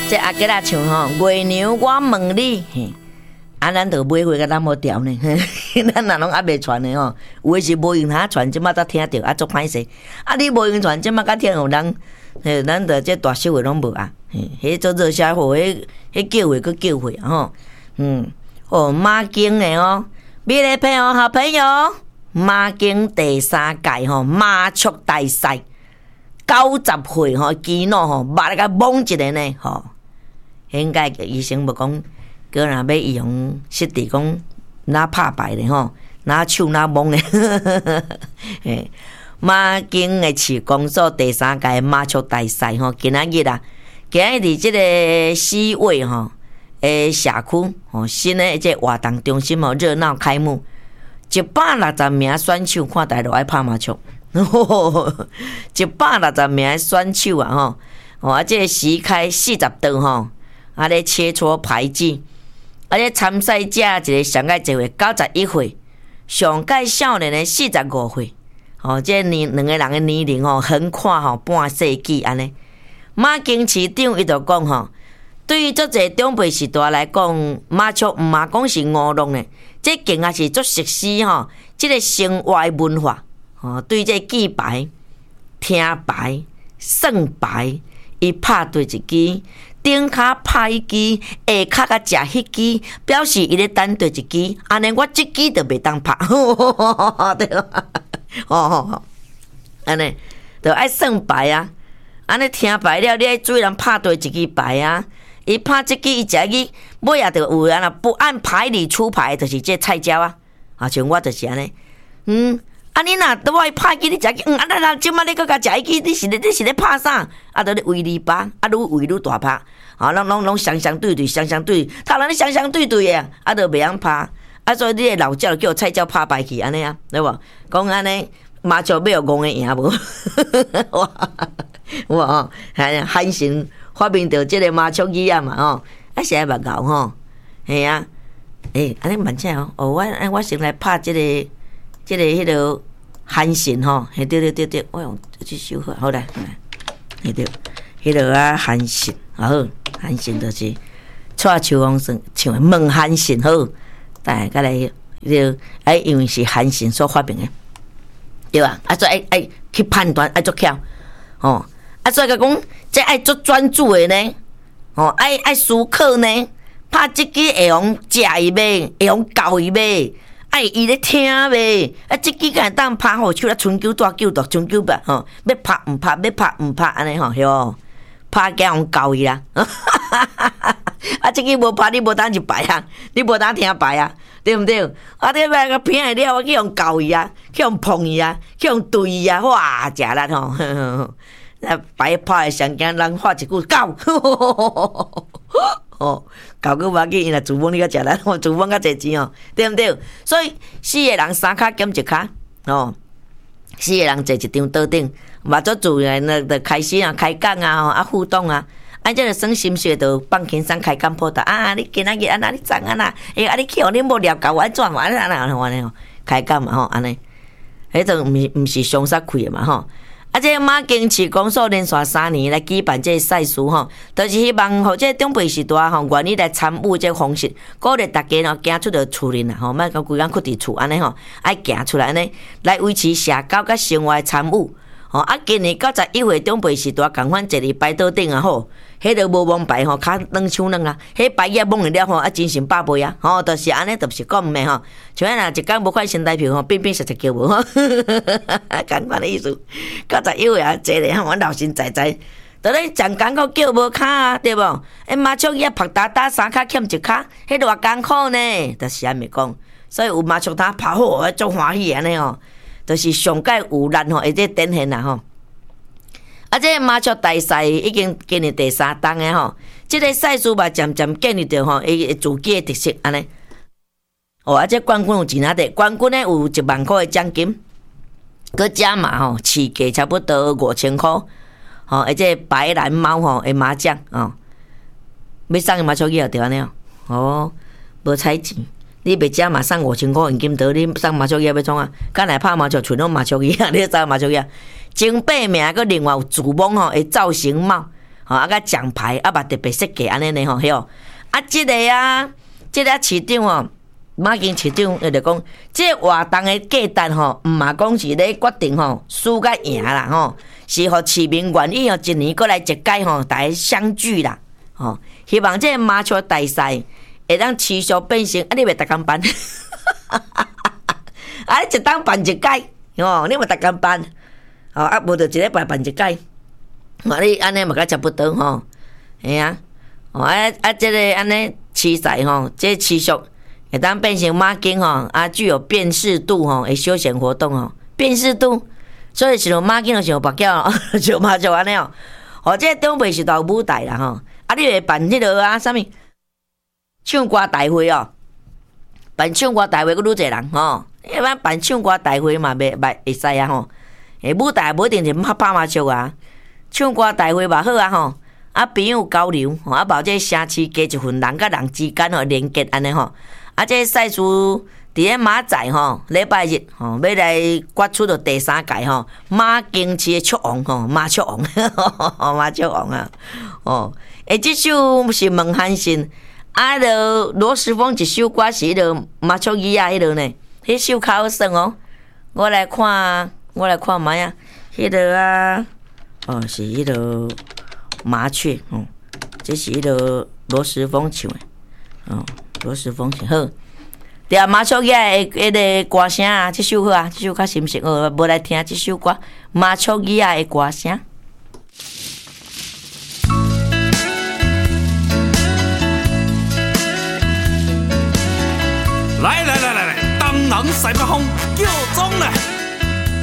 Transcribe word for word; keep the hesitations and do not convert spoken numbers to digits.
这阿吉拉唱吼，月娘我问你，嘿，啊，咱就买回个咱无调呢，咱若拢还袂传呢吼，有诶是无用他传，即马才听着，啊，足歹势。啊，你无用传，即马甲听互人，嘿，咱着这大小话拢无啊，嘿，迄做热社货，迄迄叫话佫叫话吼，嗯，哦，马经诶哦，美丽朋友好朋友，马经第三届吼马术大赛。九十岁吼，基诺吼，捌来甲懵一个呢吼。应该医生无讲，个若要伊用实地讲哪拍牌咧吼，哪手哪懵咧。嘿，马经的市公所第三届马术大赛吼，今仔日啊，今仔日即个四位吼诶社区吼新的即个活动中心吼热闹开幕，一百六十名选手看台都爱拍马术。一百六十名选手啊吼，哦啊，这个时开四十刀吼，啊咧切磋牌技，啊咧参赛者一个上届一岁九十一岁，上届少年的四十五岁，哦，这年两个人的年龄吼横跨吼半世纪安尼。马经市长伊就讲吼，对于足侪长辈时代来讲，马术毋嘛讲是娱乐呢，这更也是足熟悉吼，即个生活文化。哦，对这记牌、听牌、算牌，伊拍对一支，顶骹拍一支，下骹甲食迄支，表示伊咧等对一支，安尼我即支就袂当拍，对吧？哦吼吼，安尼就爱算牌啊，安尼听牌了，你爱注意人拍对一支牌啊。伊拍即支，伊食去尾啊，就有安那不按牌理出牌，就是这菜鸟啊，啊，像我就是安尼，嗯。啊！你若拄我拍机，你食去，嗯，啊，咱咱即摆你搁甲食迄支，你是咧你是咧拍啥？啊，都咧为你巴，啊，愈为愈大拍，啊，拢拢拢相相对对，相相对，头人咧相相对对诶，啊，都袂晓拍，啊，所以你诶老鸟叫菜鸟拍牌去安尼啊，对无？讲安尼麻雀要有戆诶赢无？哇，有哦，汉神发明着即个麻雀语啊嘛，吼，啊，是爱目搞吼，系啊，诶，安尼慢些哦，哦，我我先来拍即个。即、這个迄个汉神吼，嘿对对对对，我用去修好，好来，嘿对，迄个啊汉神，好，汉神就是蔡秋凤唱唱的问汉神好，但甲来就哎，因为是汉神所发明的，对吧？啊，所以爱爱去判断，爱做巧，哦，啊，所以甲讲，这爱做专注的呢，哦，爱爱思考呢，拍即支会用食伊袂，会用教伊袂。爱伊咧听呗，啊，即支敢当拍吼，手咧春球大球大春球吧，吼，要拍毋拍，要拍毋拍，安尼吼，哟，拍加用教伊啦，啊，即支无拍，你无当一排啊，你无当听牌啊，对毋对？啊，你来个片诶了，我去用教伊啊，去用碰伊啊，去用对伊啊，哇，食力吼，啊，牌拍诶上惊人发一句教。哦，搞个话去，因若厨房你较食力，哦，厨房较侪钱哦，对毋对？所以四个人三骹减一骹，哦，四个人坐一张桌顶，嘛做自然的就开始啊，开讲啊，啊互动啊，啊，这个算心血就放轻松，开讲破的啊，你今仔日安那你怎安那？诶，啊你去互你无了解我怎嘛？安那安尼吼，开讲嘛吼，安尼，迄种毋毋是上煞开的嘛吼。啊！这马经市公所连续三年来举办这个赛事吼，就是希望互这长辈时代吼愿意来参与这方式，鼓励大家吼行出着厝里啦吼，莫讲规工困伫厝安尼吼，爱行出来安尼来维持社交甲生活参与。吼啊！今年九十一岁长辈时代共款坐伫牌桌顶啊吼，迄个无蒙牌吼，骹软手软啊，迄牌也蒙了吼，啊精神百倍啊，吼，就是安尼，就是讲毋诶吼，像咱若一工无看身体票吼，变变实实叫无吼，共款的意思。九十一岁啊，坐咧吼，阮老神在在，倒咧上艰苦叫无骹啊，对无？诶，麻雀也拍打打三骹欠一骹，迄偌艰苦呢，就是安尼讲。所以有麻雀他拍好，足欢喜安尼吼。就是上届有咱吼，会这展现啦吼。啊，这麻雀大赛已经今年第三档诶吼，这个赛事嘛渐渐建立着吼，伊自己诶特色安尼。哦，啊，这冠军有钱仔的，冠军咧有一万块诶奖金，佮加码吼，起价差不多五千块。吼，而且白蓝猫吼诶麻将哦，要送诶麻雀机对安尼哦，哦，无彩钱。你别加嘛送五千块现金得，你送麻雀机要创啊？敢来拍麻雀，全拢麻雀机啊！你知麻雀机啊？前八名个另外有自摸吼，会造型帽， 吼啊，甲奖牌啊，嘛特别设计安尼呢吼，嘿哦，啊，即、这个啊，即、这个市长哦，马经市长伊就讲，即、这个、活动的价值吼，毋嘛讲是咧决定吼输甲赢啦吼，是互市民愿意哦，一年过来一届吼，大家相聚啦，吼，希望即个麻雀大赛会当持续变成，啊，你袂逐工办，啊，你一当办一届，吼，你嘛逐工办，吼，啊，无就一礼拜办一届。嘛，你安尼嘛甲差不多吼，嘿啊，哦啊啊，即、这个安尼期赛吼，即持续会当变成马经吼，啊具有辨识度吼，的休闲活动吼，辨识度，所以像马经就像白鸟，像麻雀安尼哦，哦，即、这个中北是大舞台啦吼，啊，你会办迄落啊，啥物唱歌大会哦，办唱歌大会佫愈侪人吼，一般办唱歌大会嘛，袂袂会使啊吼，诶，舞台无一定是拍拍麻雀啊。唱歌大会嘛好啊吼，啊朋友交流吼，啊包这城市加一份人甲人之间吼连结安尼吼，啊这赛事伫咧马仔吼，礼拜日吼要来决出到第三届吼马经市的雀王吼，马雀王，马雀王啊，哦，诶，这首是孟汉信，啊，落罗时丰一首歌是迄落麻雀椅啊，迄落呢，迄首较好耍哦，我来看，我来看卖啊，迄落啊。哦，是迄个麻雀，哦，这是迄个罗时丰唱的，哦，罗时丰唱好。对啊，麻雀椅的迄个歌声啊，这首好啊，这首较新鲜哦，无来听这首歌，麻雀椅的歌声。 来来来来来，当人使不空，叫钟来。